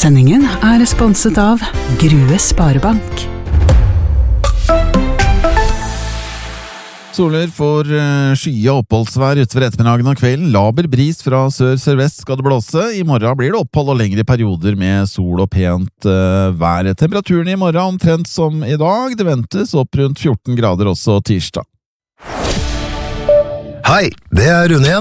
Sendingen er sponset av Grue Sparebank. Soler for skye oppholdsvær utover ettermiddagen og kvelden. Laber bris fra sør-sørvest skal det blåse. I morgen blir det opphold og lengre perioder med sol og pent vær. Temperaturen i morgen omtrent som i dag. Det ventes opp rundt 14 grader også tirsdag. Hei, det er Rune igjen.